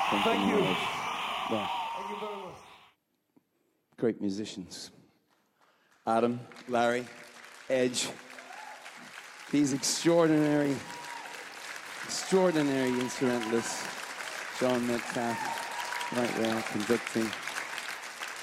Thank you. Yeah. Thank you very much. Great musicians. Adam, Larry, Edge. These extraordinary instrumentalists. Sean Metcalf, right there, conducting.